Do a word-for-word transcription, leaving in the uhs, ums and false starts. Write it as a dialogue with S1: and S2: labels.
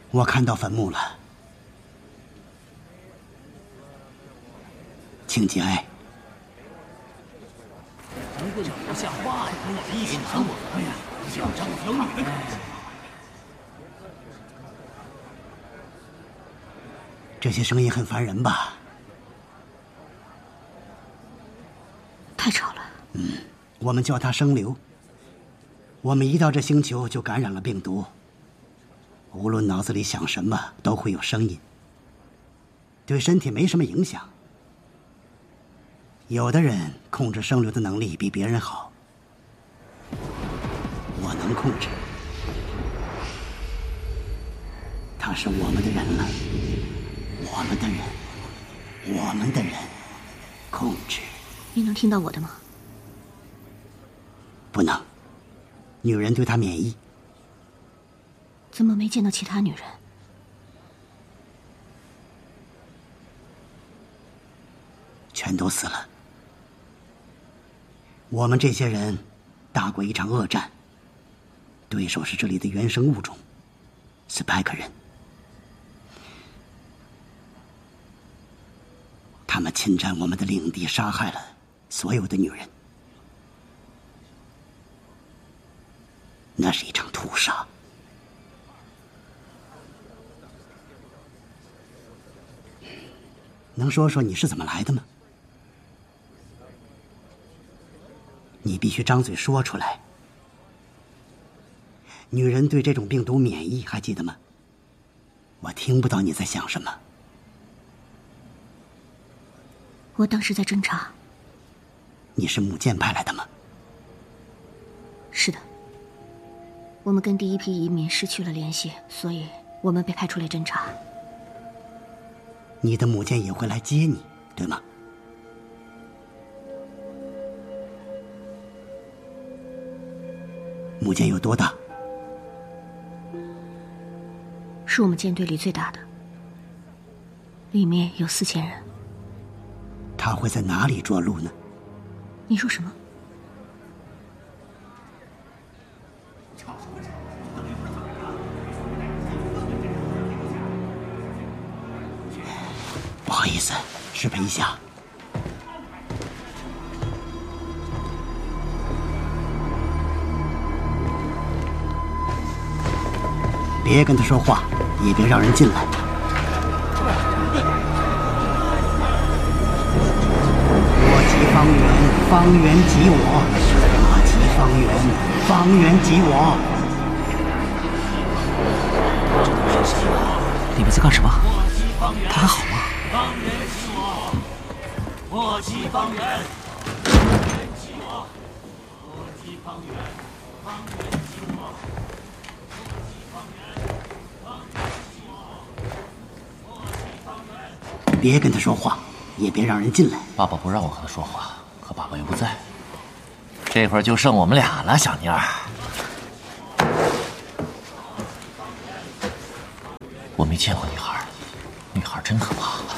S1: 我看到坟墓了，请节哀。
S2: 这不像话呀！一起谈我们呀，想张小女人。
S1: 这些声音很烦人吧？
S3: 太吵了。
S1: 嗯，我们叫它声流。我们一到这星球就感染了病毒，无论脑子里想什么都会有声音，对身体没什么影响。有的人控制声流的能力比别人好，我能控制。他是我们的人了，我们的人，我们的人，控制。
S3: 你能听到我的吗？
S1: 不能，女人对他免疫。
S3: 怎么没见到其他女人？
S1: 全都死了。我们这些人打过一场恶战，对手是这里的原生物种，斯派克人。他们侵占我们的领地，杀害了所有的女人。那是一场屠杀。能说说你是怎么来的吗？你必须张嘴说出来。女人对这种病毒免疫，还记得吗？我听不到你在想什么。
S3: 我当时在侦查。
S1: 你是母舰派来的吗？
S3: 是的。我们跟第一批移民失去了联系，所以我们被派出来侦查。
S1: 你的母舰也会来接你，对吗？母舰有多大？
S3: 是我们舰队里最大的，里面有四千人。
S1: 他会在哪里着陆呢？
S3: 你说什么？
S1: 不好意思，失陪一下。别跟他说话，也别让人进来。我即方圆，方圆即我；我即方圆，方圆即我。
S4: 你们在干什么？他还好吗？
S2: 方圆即我，我即方圆，方圆即我，我即方圆，方圆即我。
S1: 别跟他说话，也别让人进来。
S4: 爸爸不让我和他说话，可爸爸又不在，这会儿就剩我们俩了，小妮儿。我没见过女孩，女孩真可怕。